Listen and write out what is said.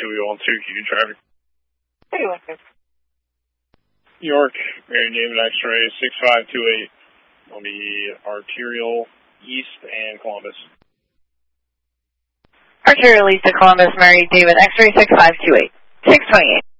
on 2Q traffic. 31. York, Mary David X-ray 6528 on the arterial east and Columbus. Arterial east to Columbus, Mary David X-ray 6528. 628.